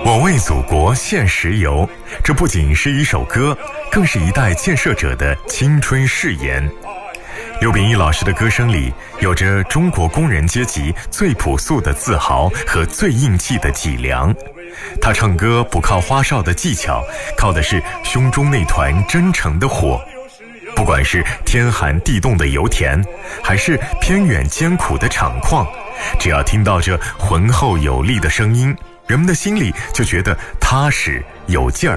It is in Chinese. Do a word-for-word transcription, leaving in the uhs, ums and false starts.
我为祖国献石油，这不仅是一首歌，更是一代建设者的青春誓言。刘秉义老师的歌声里，有着中国工人阶级最朴素的自豪和最硬气的脊梁。他唱歌不靠花哨的技巧，靠的是胸中那团真诚的火。不管是天寒地冻的油田，还是偏远艰苦的厂矿，只要听到这浑厚有力的声音，人们的心里就觉得踏实有劲儿。